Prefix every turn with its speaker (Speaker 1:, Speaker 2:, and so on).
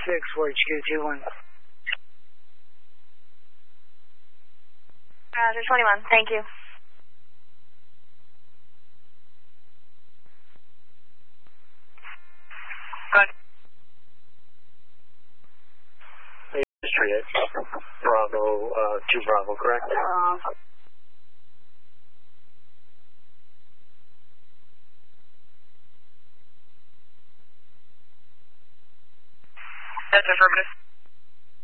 Speaker 1: where did you get 21?
Speaker 2: There's 21, thank you.
Speaker 3: Good.
Speaker 4: Street, Bravo, 2 Bravo, correct?
Speaker 3: That's affirmative.